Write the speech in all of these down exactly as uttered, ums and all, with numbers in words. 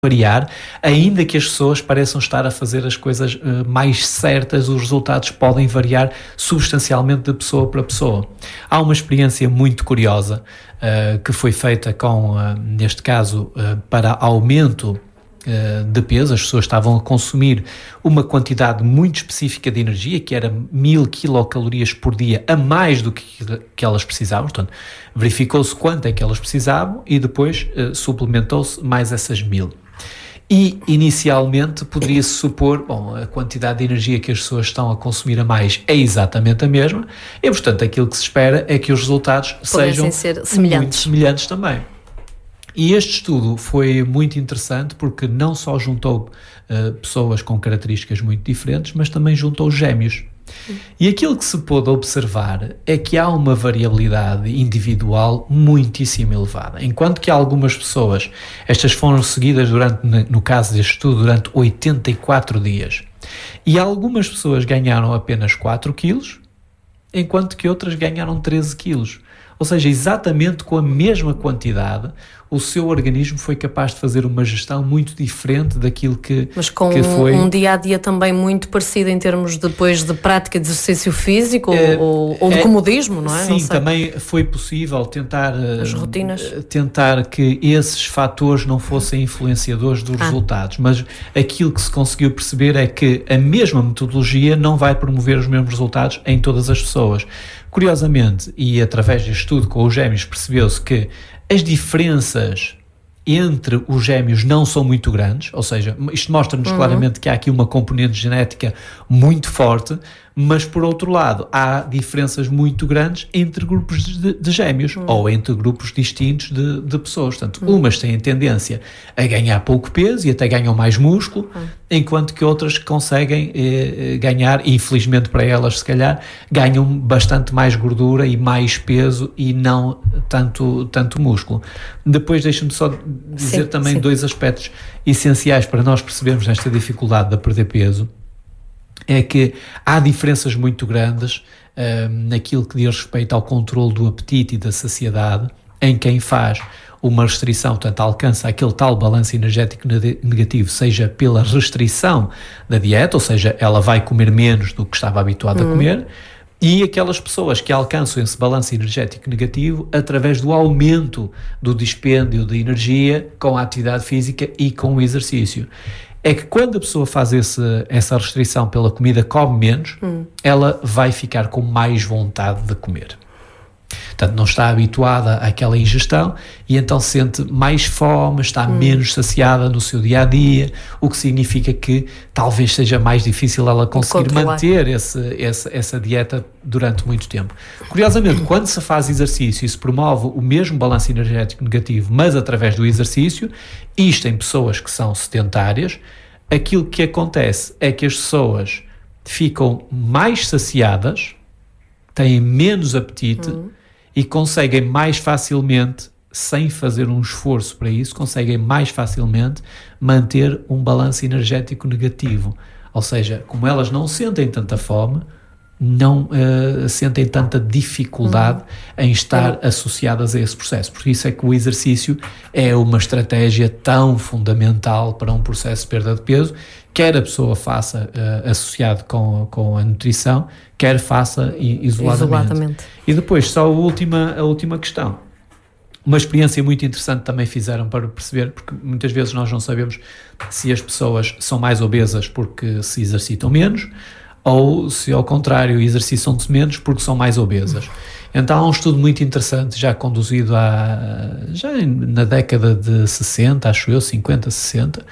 variar, ainda que as pessoas pareçam estar a fazer as coisas uh, mais certas, os resultados podem variar substancialmente de pessoa para pessoa. Há uma experiência muito curiosa uh, que foi feita com, uh, neste caso, uh, para aumento uh, de peso. As pessoas estavam a consumir uma quantidade muito específica de energia, que era mil quilocalorias por dia a mais do que, que elas precisavam. Portanto, verificou-se quanto é que elas precisavam e depois uh, suplementou-se mais essas mil. E, inicialmente, poderia-se supor, bom, a quantidade de energia que as pessoas estão a consumir a mais é exatamente a mesma e, portanto, aquilo que se espera é que os resultados sejam ser semelhantes. muito semelhantes também. E este estudo foi muito interessante porque não só juntou uh, pessoas com características muito diferentes, mas também juntou gêmeos. E aquilo que se pôde observar é que há uma variabilidade individual muitíssimo elevada. Enquanto que algumas pessoas, estas foram seguidas durante, no caso deste estudo, durante oitenta e quatro dias. E algumas pessoas ganharam apenas quatro quilos, enquanto que outras ganharam treze quilos. Ou seja, exatamente com a mesma quantidade, o seu organismo foi capaz de fazer uma gestão muito diferente daquilo que, Mas com que foi... um dia-a-dia também muito parecido em termos depois de prática de exercício físico é, ou, ou de é, comodismo, não é? Sim, não também foi possível tentar, As rotinas. tentar que esses fatores não fossem influenciadores dos ah. resultados, mas aquilo que se conseguiu perceber é que a mesma metodologia não vai promover os mesmos resultados em todas as pessoas. Curiosamente, e através deste estudo com os gêmeos, percebeu-se que as diferenças entre os gêmeos não são muito grandes, ou seja, isto mostra-nos uhum. claramente que há aqui uma componente genética muito forte, mas por outro lado há diferenças muito grandes entre grupos de, de gêmeos uhum. ou entre grupos distintos de, de pessoas. Portanto, uhum. umas têm tendência a ganhar pouco peso e até ganham mais músculo, uhum. enquanto que outras conseguem eh, ganhar, e infelizmente para elas se calhar, ganham bastante mais gordura e mais peso e não tanto, tanto músculo. Depois deixa-me só dizer sim, também sim. dois aspectos essenciais para nós percebermos esta dificuldade de perder peso. É que há diferenças muito grandes uh, naquilo que diz respeito ao controle do apetite e da saciedade em quem faz uma restrição, portanto alcança aquele tal balanço energético negativo, seja pela restrição da dieta, ou seja, ela vai comer menos do que estava habituada uhum. a comer, e aquelas pessoas que alcançam esse balanço energético negativo através do aumento do dispêndio de energia com a atividade física e com o exercício. É que quando a pessoa faz esse, essa restrição pela comida, come menos, hum. ela vai ficar com mais vontade de comer. Portanto, não está habituada àquela ingestão e então sente mais fome, está hum. menos saciada no seu dia-a-dia, o que significa que talvez seja mais difícil ela conseguir manter esse, esse, essa dieta durante muito tempo. Curiosamente, quando se faz exercício e se promove o mesmo balanço energético negativo, mas através do exercício, isto em pessoas que são sedentárias, aquilo que acontece é que as pessoas ficam mais saciadas, têm menos apetite, hum. e conseguem mais facilmente, sem fazer um esforço para isso, conseguem mais facilmente manter um balanço energético negativo. Ou seja, como elas não sentem tanta fome, não uh, sentem tanta dificuldade uhum. em estar uhum. associadas a esse processo. Por isso é que o exercício é uma estratégia tão fundamental para um processo de perda de peso, quer a pessoa faça uh, associado com, com a nutrição, quer faça isoladamente. isoladamente. E depois, só a última, a última questão. Uma experiência muito interessante também fizeram para perceber, porque muitas vezes nós não sabemos se as pessoas são mais obesas porque se exercitam menos, ou se ao contrário exercitam-se menos porque são mais obesas. Então há um estudo muito interessante já conduzido há, já na década de sessenta, acho eu, cinquenta, sessenta,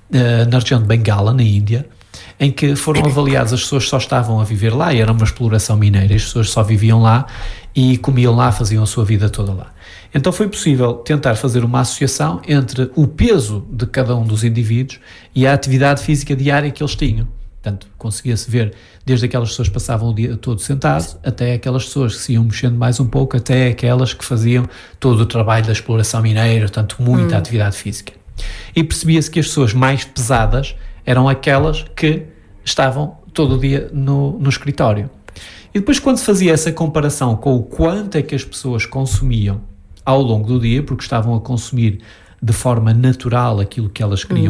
na região de Bengala, na Índia, em que foram avaliadas, as pessoas só estavam a viver lá e era uma exploração mineira, as pessoas só viviam lá e comiam lá, faziam a sua vida toda lá. Então foi possível tentar fazer uma associação entre o peso de cada um dos indivíduos e a atividade física diária que eles tinham. Portanto, conseguia-se ver desde aquelas pessoas que passavam o dia todo sentados, até aquelas pessoas que se iam mexendo mais um pouco, até aquelas que faziam todo o trabalho da exploração mineira, portanto, muita hum. atividade física. E percebia-se que as pessoas mais pesadas eram aquelas que estavam todo o dia no, no escritório. E depois, quando se fazia essa comparação com o quanto é que as pessoas consumiam ao longo do dia, porque estavam a consumir de forma natural aquilo que elas queriam